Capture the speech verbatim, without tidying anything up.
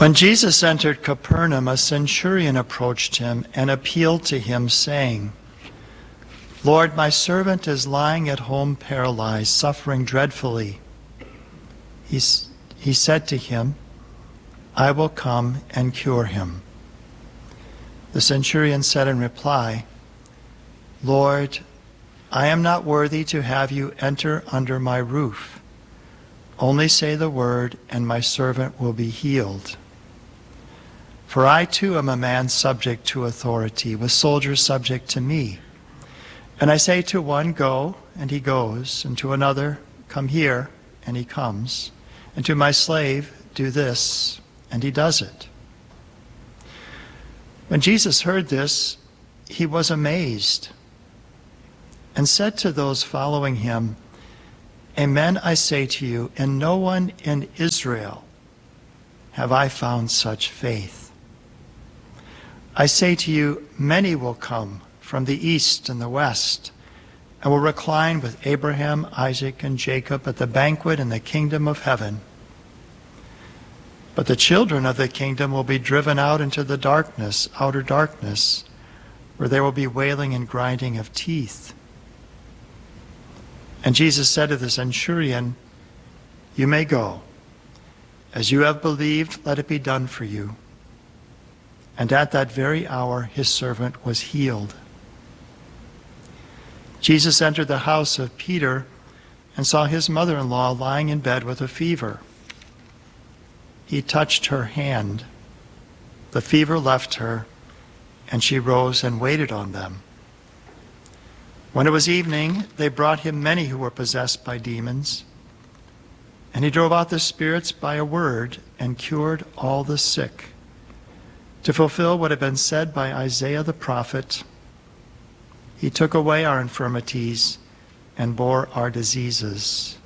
When Jesus entered Capernaum, a centurion approached him and appealed to him, saying, "Lord, my servant is lying at home paralyzed, suffering dreadfully." He, he said to him, "I will come and cure him." The centurion said in reply, "Lord, I am not worthy to have you enter under my roof. Only say the word, and my servant will be healed. For I too am a man subject to authority, with soldiers subject to me. And I say to one, 'Go,' and he goes, and to another, 'Come here,' and he comes, and to my slave, 'Do this,' and he does it." When Jesus heard this, he was amazed and said to those following him, "Amen, I say to you, in no one in Israel have I found such faith. I say to you, many will come from the east and the west, and will recline with Abraham, Isaac, and Jacob at the banquet in the kingdom of heaven. But the children of the kingdom will be driven out into the darkness, outer darkness, where there will be wailing and grinding of teeth." And Jesus said to the centurion, "You may go. As you have believed, let it be done for you." And at that very hour his servant was healed. Jesus entered the house of Peter and saw his mother-in-law lying in bed with a fever. He touched her hand. The fever left her, and she rose and waited on them. When it was evening, they brought him many who were possessed by demons, and he drove out the spirits by a word and cured all the sick, to fulfill what had been said by Isaiah the prophet, "He took away our infirmities and bore our diseases."